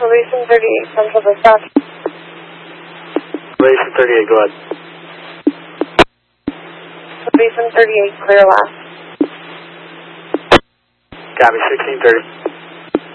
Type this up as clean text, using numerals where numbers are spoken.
Relation 38, Central Dispatch. Relation 38, go ahead. Relation 38, clear last. Copy, 1630.